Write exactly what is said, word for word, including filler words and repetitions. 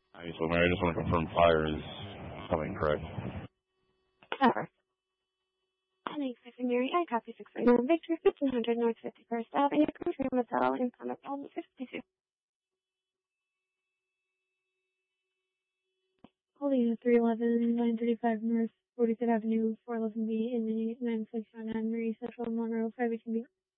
Hi, so Mary, I just want to confirm fire is coming, correct? Ever. Thanks, Mister Mary. I copy six forty-nine Victory, fifteen hundred North fifty-first Avenue, Country Hotel in Plymouth, fifty-two. Holding three eleven, nine thirty-five North forty-third Avenue, four eleven B in the nine six nine Marie Central Monroe, five eighteen B.